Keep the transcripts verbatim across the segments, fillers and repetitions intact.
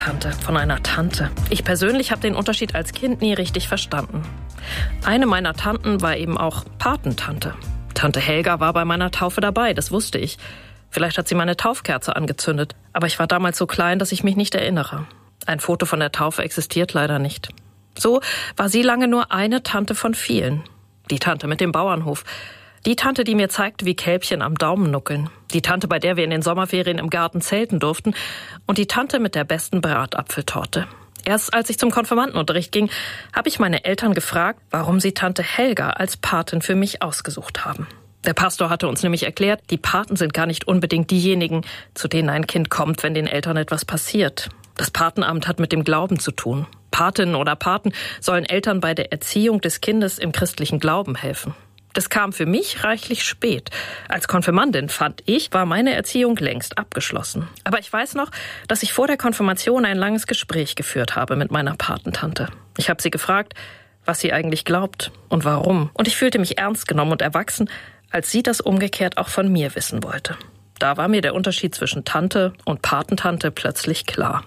Tante, von einer Tante. Ich persönlich habe den Unterschied als Kind nie richtig verstanden. Eine meiner Tanten war eben auch Patentante. Tante Helga war bei meiner Taufe dabei, das wusste ich. Vielleicht hat sie meine Taufkerze angezündet, aber ich war damals so klein, dass ich mich nicht erinnere. Ein Foto von der Taufe existiert leider nicht. So war sie lange nur eine Tante von vielen. Die Tante mit dem Bauernhof. Die Tante, die mir zeigte, wie Kälbchen am Daumen nuckeln. Die Tante, bei der wir in den Sommerferien im Garten zelten durften. Und die Tante mit der besten Bratapfeltorte. Erst als ich zum Konfirmandenunterricht ging, habe ich meine Eltern gefragt, warum sie Tante Helga als Patin für mich ausgesucht haben. Der Pastor hatte uns nämlich erklärt, die Paten sind gar nicht unbedingt diejenigen, zu denen ein Kind kommt, wenn den Eltern etwas passiert. Das Patenamt hat mit dem Glauben zu tun. Patinnen oder Paten sollen Eltern bei der Erziehung des Kindes im christlichen Glauben helfen. Das kam für mich reichlich spät. Als Konfirmandin, fand ich, war meine Erziehung längst abgeschlossen. Aber ich weiß noch, dass ich vor der Konfirmation ein langes Gespräch geführt habe mit meiner Patentante. Ich habe sie gefragt, was sie eigentlich glaubt und warum. Und ich fühlte mich ernst genommen und erwachsen, als sie das umgekehrt auch von mir wissen wollte. Da war mir der Unterschied zwischen Tante und Patentante plötzlich klar.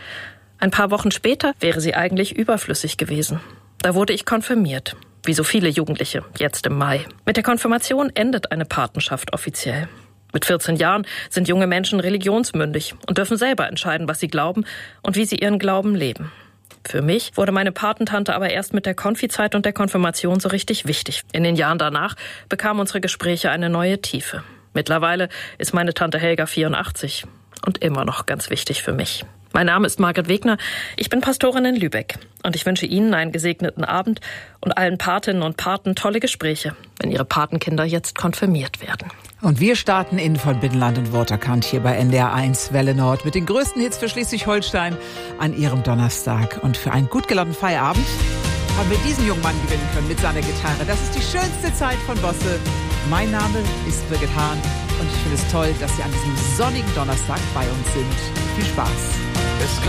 Ein paar Wochen später wäre sie eigentlich überflüssig gewesen. Da wurde ich konfirmiert. Wie so viele Jugendliche, jetzt im Mai. Mit der Konfirmation endet eine Patenschaft offiziell. Mit vierzehn Jahren sind junge Menschen religionsmündig und dürfen selber entscheiden, was sie glauben und wie sie ihren Glauben leben. Für mich wurde meine Patentante aber erst mit der Konfizeit und der Konfirmation so richtig wichtig. In den Jahren danach bekamen unsere Gespräche eine neue Tiefe. Mittlerweile ist meine Tante Helga vierundachtzig und immer noch ganz wichtig für mich. Mein Name ist Margret Wegner, ich bin Pastorin in Lübeck und ich wünsche Ihnen einen gesegneten Abend und allen Patinnen und Paten tolle Gespräche, wenn Ihre Patenkinder jetzt konfirmiert werden. Und wir starten in von Binnenland und Waterkant hier bei N D R eins Welle Nord mit den größten Hits für Schleswig-Holstein an Ihrem Donnerstag. Und für einen gut gelaunten Feierabend haben wir diesen jungen Mann gewinnen können mit seiner Gitarre. Das ist die schönste Zeit von Bosse. Mein Name ist Birgit Hahn und ich finde es toll, dass Sie an diesem sonnigen Donnerstag bei uns sind. Viel Spaß.